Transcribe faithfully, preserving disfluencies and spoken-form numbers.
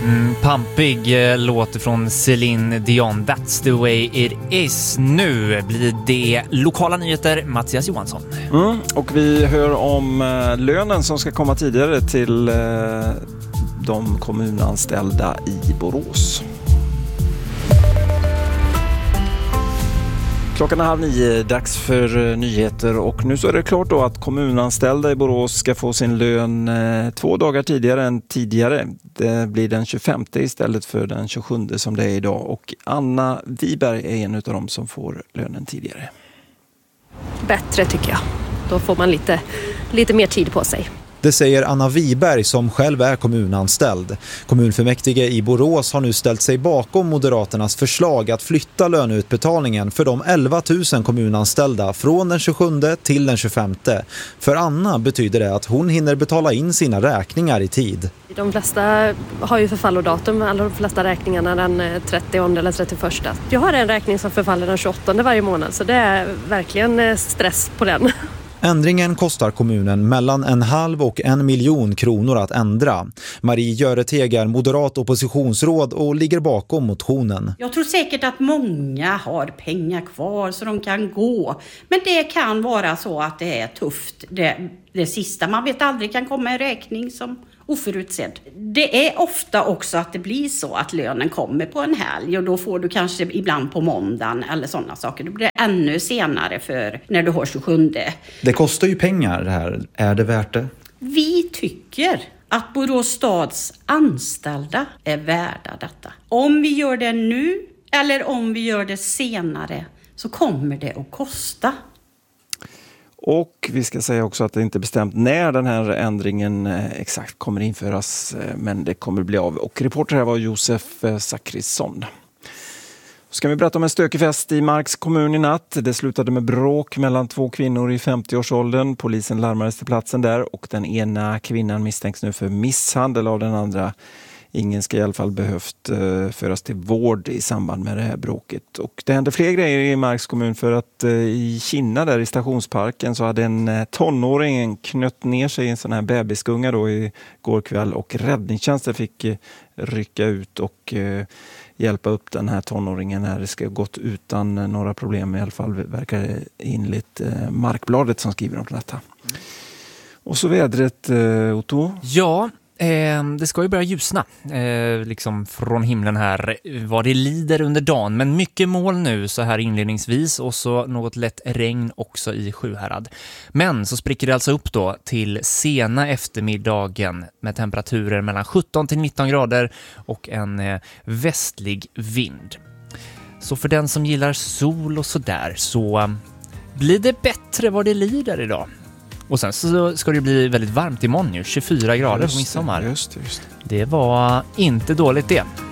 Mm, pampig eh, låter från Celine Dion. That's the way it is. Nu blir det lokala nyheter. Mattias Johansson. Mm, och vi hör om eh, lönen som ska komma tidigare till eh, de kommunanställda i Borås. Klockan är halv nio, dags för nyheter och nu så är det klart då att kommunanställda i Borås ska få sin lön eh, två dagar tidigare än tidigare. Det blir den tjugofemte istället för den tjugosjunde som det är idag och Anna Wiberg är en av dem som får lönen tidigare. Bättre tycker jag. Då får man lite, lite mer tid på sig. Det säger Anna Wiberg som själv är kommunanställd. Kommunfullmäktige i Borås har nu ställt sig bakom Moderaternas förslag att flytta löneutbetalningen för de elva tusen kommunanställda från den tjugosjunde till den tjugofemte. För Anna betyder det att hon hinner betala in sina räkningar i tid. De flesta har ju förfallodatum, alla de flesta räkningarna den trettionde eller trettioförsta. Jag har en räkning som förfaller den tjugoåttonde varje månad så det är verkligen stress på den. Ändringen kostar kommunen mellan en halv och en miljon kronor att ändra. Marie Göreteg är moderat oppositionsråd och ligger bakom motionen. Jag tror säkert att många har pengar kvar så de kan gå. Men det kan vara så att det är tufft. Det, det sista man vet aldrig kan komma en räkning som oförutsedd. Det är ofta också att det blir så att lönen kommer på en helg och då får du kanske ibland på måndagen eller sådana saker. Det blir ännu senare för när du har tjugosjunde. Det kostar ju pengar det här. Är det värt det? Vi tycker att Borås stads anställda är värda detta. Om vi gör det nu eller om vi gör det senare så kommer det att kosta. Och vi ska säga också att det inte är bestämt när den här ändringen exakt kommer införas, men det kommer bli av. Och reporter här var Josef Zachrisson. Ska vi berätta om en stökig fest i Marks kommun i natt. Det slutade med bråk mellan två kvinnor i femtioårsåldern. Polisen larmades till platsen där och den ena kvinnan misstänks nu för misshandel av den andra. Ingen ska i alla fall behövt uh, föras till vård i samband med det här bråket. Och det hände fler grejer i Marks kommun för att uh, i Kina där i stationsparken så hade en uh, tonåring knött ner sig i en sån här bebisgunga då i går kväll och räddningstjänsten fick uh, rycka ut och uh, hjälpa upp den här tonåringen här. Det ska ha gått utan uh, några problem i alla fall verkar det enligt uh, Markbladet som skriver om detta. Och så vädret, uh, Otto? Ja, Eh, det ska ju börja ljusna eh, liksom från himlen här vad det lider under dagen, men mycket moln nu så här inledningsvis och så något lätt regn också i Sjuhärad. Men så spricker det alltså upp då till sena eftermiddagen med temperaturer mellan sjutton till nitton grader och en eh, västlig vind. Så för den som gillar sol och sådär så eh, blir det bättre vad det lider idag. Och sen så ska det bli väldigt varmt imorgon ju, tjugofyra grader på midsommar. Just, just. Det var inte dåligt det.